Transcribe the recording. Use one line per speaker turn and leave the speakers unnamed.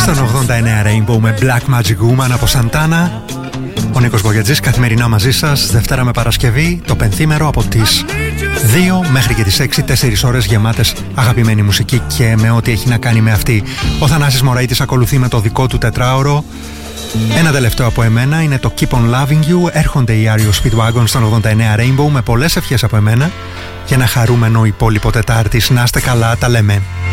Στον 89 Rainbow με Black Magic Woman από Santana. Ο Νίκος Μπογιατζής καθημερινά μαζί σας, Δευτέρα με Παρασκευή, το πενθήμερο από τις 2 μέχρι και τις 6, 4 ώρες γεμάτες αγαπημένη μουσική και με ό,τι έχει να κάνει με αυτή. Ο Θανάσης Μωραΐτης ακολουθεί με το δικό του τετράωρο. Ένα τελευταίο από εμένα είναι το Keep on Loving You. Έρχονται οι REO Speedwagon στον 89 Rainbow με πολλές ευχές από εμένα για ένα χαρούμενο υπόλοιπο Τετάρτης. Να είστε καλά, τα λέμε.